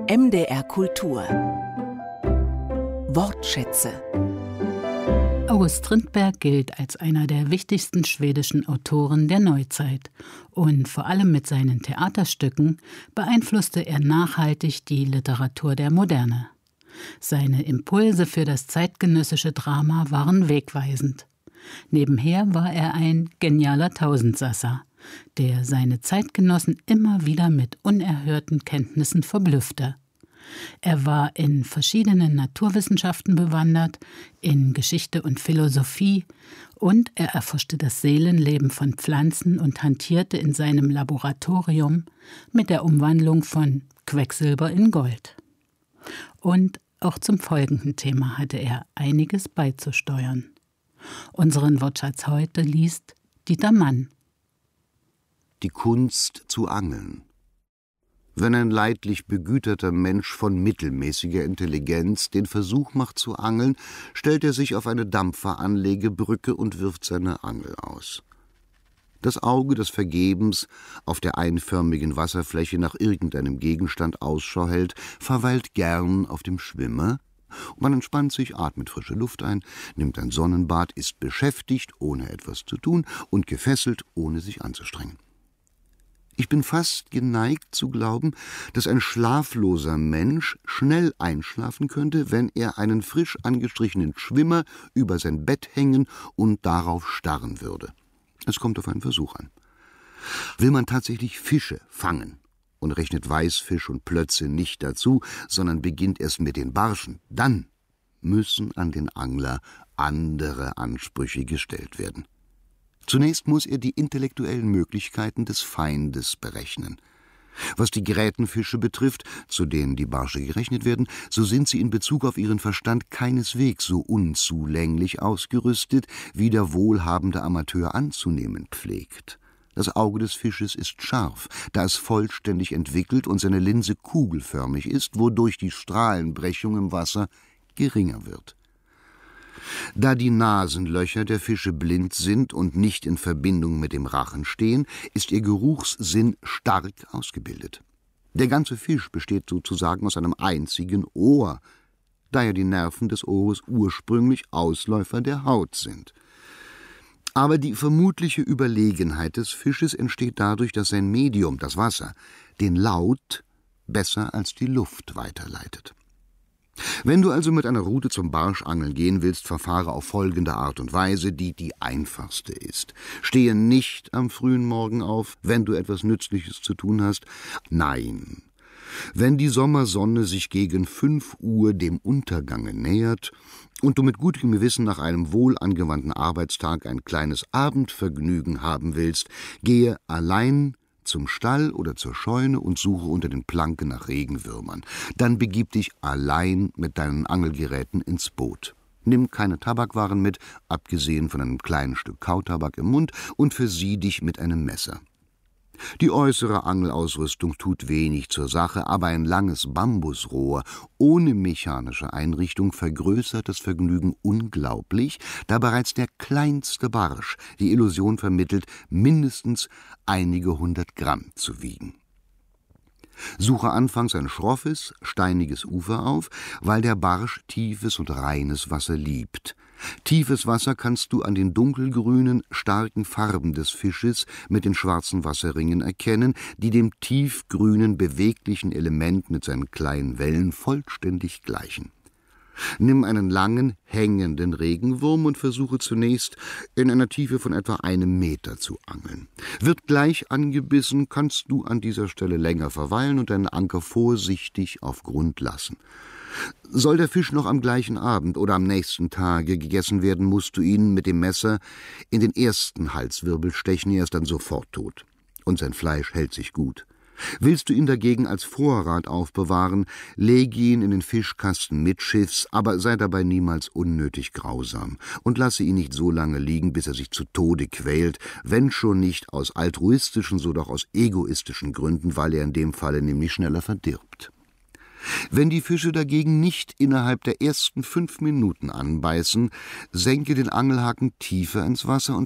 MDR Kultur Wortschätze. August Strindberg gilt als einer der wichtigsten schwedischen Autoren der Neuzeit und vor allem mit seinen Theaterstücken beeinflusste er nachhaltig die Literatur der Moderne. Seine Impulse für das zeitgenössische Drama waren wegweisend. Nebenher war er ein genialer Tausendsasser, der seine Zeitgenossen immer wieder mit unerhörten Kenntnissen verblüffte. Er war in verschiedenen Naturwissenschaften bewandert, in Geschichte und Philosophie, und er erforschte das Seelenleben von Pflanzen und hantierte in seinem Laboratorium mit der Umwandlung von Quecksilber in Gold. Und auch zum folgenden Thema hatte er einiges beizusteuern. Unseren Wortschatz heute liest Dieter Mann. Die Kunst zu angeln. Wenn ein leidlich begüterter Mensch von mittelmäßiger Intelligenz den Versuch macht zu angeln, stellt er sich auf eine Dampferanlegebrücke und wirft seine Angel aus. Das Auge, das vergebens auf der einförmigen Wasserfläche nach irgendeinem Gegenstand Ausschau hält, verweilt gern auf dem Schwimmer. Man entspannt sich, atmet frische Luft ein, nimmt ein Sonnenbad, ist beschäftigt, ohne etwas zu tun, und gefesselt, ohne sich anzustrengen. Ich bin fast geneigt zu glauben, dass ein schlafloser Mensch schnell einschlafen könnte, wenn er einen frisch angestrichenen Schwimmer über sein Bett hängen und darauf starren würde. Es kommt auf einen Versuch an. Will man tatsächlich Fische fangen und rechnet Weißfisch und Plötze nicht dazu, sondern beginnt erst mit den Barschen, dann müssen an den Angler andere Ansprüche gestellt werden. Zunächst muss er die intellektuellen Möglichkeiten des Feindes berechnen. Was die Grätenfische betrifft, zu denen die Barsche gerechnet werden, so sind sie in Bezug auf ihren Verstand keineswegs so unzulänglich ausgerüstet, wie der wohlhabende Amateur anzunehmen pflegt. Das Auge des Fisches ist scharf, da es vollständig entwickelt und seine Linse kugelförmig ist, wodurch die Strahlenbrechung im Wasser geringer wird. Da die Nasenlöcher der Fische blind sind und nicht in Verbindung mit dem Rachen stehen, ist ihr Geruchssinn stark ausgebildet. Der ganze Fisch besteht sozusagen aus einem einzigen Ohr, da ja die Nerven des Ohres ursprünglich Ausläufer der Haut sind. Aber die vermutliche Überlegenheit des Fisches entsteht dadurch, dass sein Medium, das Wasser, den Laut besser als die Luft weiterleitet. Wenn du also mit einer Rute zum Barschangeln gehen willst, verfahre auf folgende Art und Weise, die die einfachste ist. Stehe nicht am frühen Morgen auf, wenn du etwas Nützliches zu tun hast. Nein. Wenn die Sommersonne sich gegen 5 Uhr dem Untergange nähert und du mit gutem Gewissen nach einem wohl angewandten Arbeitstag ein kleines Abendvergnügen haben willst, gehe allein zum Stall oder zur Scheune und suche unter den Planken nach Regenwürmern. Dann begib dich allein mit deinen Angelgeräten ins Boot. Nimm keine Tabakwaren mit, abgesehen von einem kleinen Stück Kautabak im Mund, und versieh dich mit einem Messer. Die äußere Angelausrüstung tut wenig zur Sache, aber ein langes Bambusrohr ohne mechanische Einrichtung vergrößert das Vergnügen unglaublich, da bereits der kleinste Barsch die Illusion vermittelt, mindestens einige 100 Gramm zu wiegen. Suche anfangs ein schroffes, steiniges Ufer auf, weil der Barsch tiefes und reines Wasser liebt. Tiefes Wasser kannst du an den dunkelgrünen, starken Farben des Fisches mit den schwarzen Wasserringen erkennen, die dem tiefgrünen, beweglichen Element mit seinen kleinen Wellen vollständig gleichen. Nimm einen langen, hängenden Regenwurm und versuche zunächst in einer Tiefe von etwa 1 Meter zu angeln. Wird gleich angebissen, kannst du an dieser Stelle länger verweilen und deinen Anker vorsichtig auf Grund lassen. Soll der Fisch noch am gleichen Abend oder am nächsten Tage gegessen werden, musst du ihn mit dem Messer in den ersten Halswirbel stechen, er ist dann sofort tot. Und sein Fleisch hält sich gut. Willst du ihn dagegen als Vorrat aufbewahren, lege ihn in den Fischkasten mittschiffs, aber sei dabei niemals unnötig grausam und lasse ihn nicht so lange liegen, bis er sich zu Tode quält, wenn schon nicht aus altruistischen, so doch aus egoistischen Gründen, weil er in dem Falle nämlich schneller verdirbt. Wenn die Fische dagegen nicht innerhalb der ersten 5 Minuten anbeißen, senke den Angelhaken tiefer ins Wasser und